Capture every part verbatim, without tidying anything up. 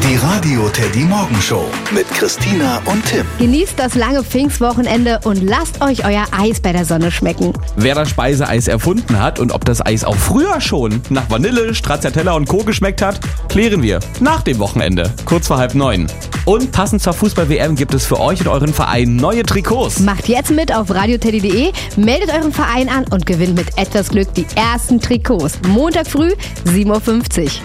Die Radio Teddy Morgenshow mit Christina und Tim. Genießt das lange Pfingstwochenende und lasst euch euer Eis bei der Sonne schmecken. Wer das Speiseeis erfunden hat und ob das Eis auch früher schon nach Vanille, Stracciatella und Co. geschmeckt hat, klären wir nach dem Wochenende, kurz vor halb neun. Und passend zur Fußball-W M gibt es für euch und euren Verein neue Trikots. Macht jetzt mit auf radioteddy punkt de, meldet euren Verein an und gewinnt mit etwas Glück die ersten Trikots. Montag früh, sieben Uhr fünfzig.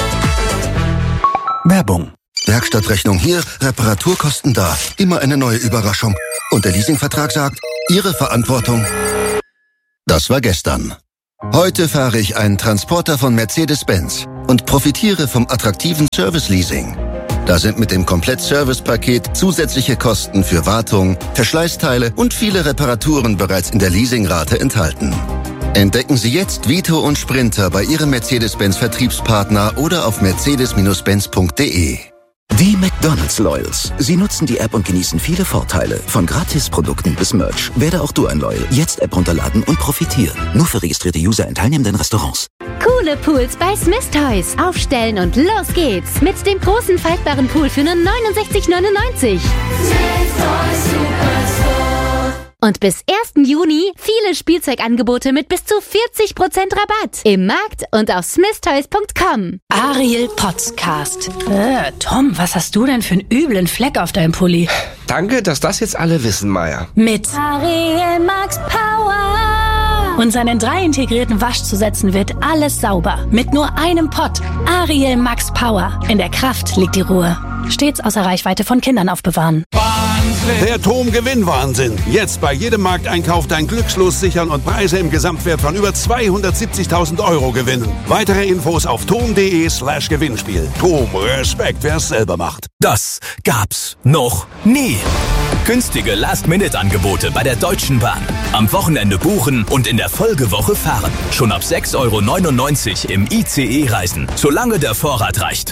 Werbung. Werkstattrechnung hier, Reparaturkosten da. Immer eine neue Überraschung. Und der Leasingvertrag sagt, Ihre Verantwortung. Das war gestern. Heute fahre ich einen Transporter von Mercedes-Benz und profitiere vom attraktiven Service-Leasing. Da sind mit dem Komplett-Service-Paket zusätzliche Kosten für Wartung, Verschleißteile und viele Reparaturen bereits in der Leasingrate enthalten. Entdecken Sie jetzt Vito und Sprinter bei Ihrem Mercedes-Benz-Vertriebspartner oder auf mercedes Benz punkt de. Die McDonald's Loyals. Sie nutzen die App und genießen viele Vorteile. Von Gratisprodukten bis Merch. Werde auch du ein Loyal. Jetzt App runterladen und profitieren. Nur für registrierte User in teilnehmenden Restaurants. Coole Pools bei Smith Toys. Aufstellen und los geht's. Mit dem großen faltbaren Pool für nur neunundsechzig neunundneunzig. Smith Toys Superstore. Und bis ersten Juni viele Spielzeugangebote mit bis zu vierzig Prozent Rabatt. Im Markt und auf smith toys punkt com. Ariel Podcast. Äh, Tom, was hast du denn für einen üblen Fleck auf deinem Pulli? Danke, dass das jetzt alle wissen, Maya. Mit Ariel Max Power. Und seinen drei integrierten Waschzusätzen wird alles sauber. Mit nur einem Pott. Ariel Max Power. In der Kraft liegt die Ruhe. Stets außer Reichweite von Kindern aufbewahren. Der Tom-Gewinn-Wahnsinn. Jetzt bei jedem Markteinkauf dein Glückslos sichern und Preise im Gesamtwert von über zweihundertsiebzigtausend Euro gewinnen. Weitere Infos auf tom punkt de slash Gewinnspiel. Tom, Respekt, wer es selber macht. Das gab's noch nie. Günstige Last-Minute-Angebote bei der Deutschen Bahn. Am Wochenende buchen und in der Folgewoche fahren. Schon ab sechs Euro neunundneunzig im I C E reisen, solange der Vorrat reicht.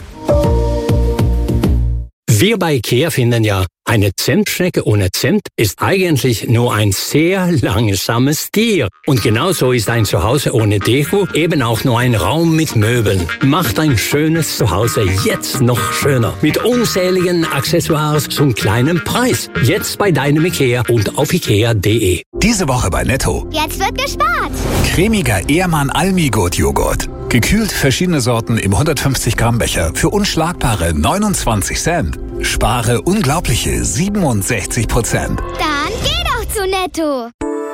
Wir bei IKEA finden ja, eine Zentstrecke ohne Cent ist eigentlich nur ein sehr langsames Tier. Und genauso ist ein Zuhause ohne Deko eben auch nur ein Raum mit Möbeln. Macht ein schönes Zuhause jetzt noch schöner. Mit unzähligen Accessoires zum kleinen Preis. Jetzt bei deinem IKEA und auf ikea punkt de. Diese Woche bei Netto. Jetzt wird gespart. Cremiger Ehrmann Almigurt Joghurt. Gekühlt verschiedene Sorten im hundertfünfzig Gramm Becher für unschlagbare neunundzwanzig Cent. Spare unglaubliche siebenundsechzig Prozent. Dann geh doch zu Netto.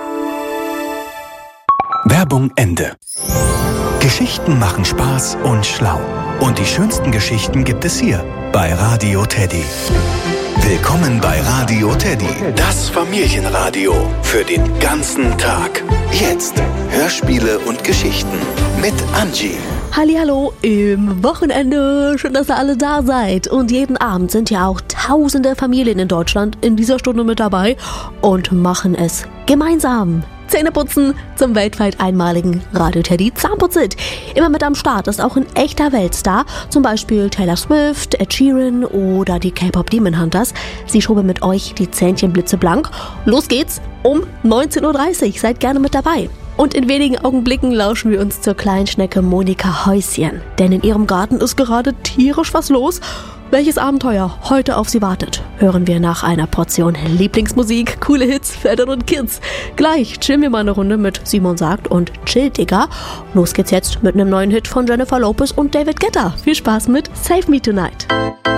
Werbung Ende. Geschichten machen Spaß und schlau. Und die schönsten Geschichten gibt es hier bei Radio Teddy. Willkommen bei Radio Teddy, das Familienradio für den ganzen Tag. Jetzt Hörspiele und Geschichten mit Angie. Hallihallo im Wochenende. Schön, dass ihr alle da seid. Und jeden Abend sind ja auch tausende Familien in Deutschland in dieser Stunde mit dabei und machen es gemeinsam. Zähneputzen zum weltweit einmaligen Radio Teddy Zahnputzit. Immer mit am Start ist auch ein echter Weltstar, zum Beispiel Taylor Swift, Ed Sheeran oder die K-Pop Demon Hunters. Sie schoben mit euch die Zähnchen blitzeblank. Los geht's um neunzehn Uhr dreißig. Seid gerne mit dabei. Und in wenigen Augenblicken lauschen wir uns zur Kleinschnecke Monika Häuschen. Denn in ihrem Garten ist gerade tierisch was los. Welches Abenteuer heute auf sie wartet, hören wir nach einer Portion Lieblingsmusik, coole Hits für Eltern und Kids. Gleich chillen wir mal eine Runde mit Simon Sagt und Chill Digger. Los geht's jetzt mit einem neuen Hit von Jennifer Lopez und David Guetta. Viel Spaß mit Save Me Tonight.